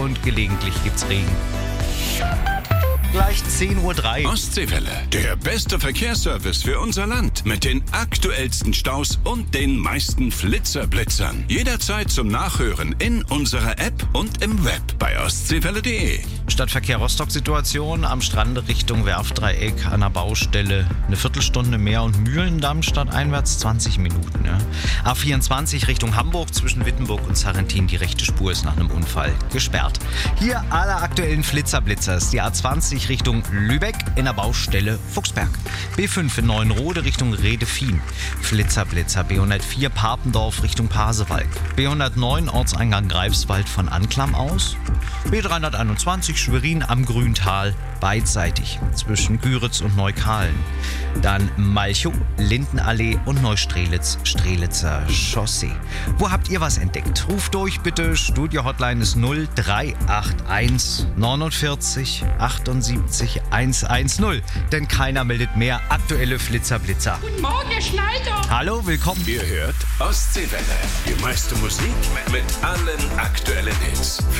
und gelegentlich gibt's Regen. Gleich 10:03 Uhr. Ostseewelle, der beste Verkehrsservice für unser Land. Mit den aktuellsten Staus und den meisten Flitzerblitzern. Jederzeit zum Nachhören in unserer App und im Web bei ostseewelle.de. Stadtverkehr Rostock-Situation am Strand Richtung Werftdreieck an der Baustelle. Eine Viertelstunde mehr und Mühlendamm stadteinwärts 20 Minuten. Ja. A24 Richtung Hamburg zwischen Wittenburg und Sarrentin. Die rechte Spur ist nach einem Unfall gesperrt. Hier alle aktuellen Flitzerblitzers. Die A20 Richtung Lübeck in der Baustelle Fuchsberg. B5 in Neuenrode Richtung Redefien. Flitzerblitzer B104 Papendorf Richtung Pasewalk. B109 Ortseingang Greifswald von Anklam aus. B321 Schwerin am Grüntal beidseitig zwischen Güritz und Neukalen. Dann Malchow, Lindenallee und Neustrelitz, Strelitzer Chaussee. Wo habt ihr was entdeckt? Ruft durch bitte. Studio-Hotline ist 0381 49 78 110. Denn keiner meldet mehr aktuelle Flitzerblitzer. Guten Morgen, Herr Schneider. Hallo, willkommen. Ihr hört Ostseewelle. Die meiste Musik mit allen aktuellen Hits.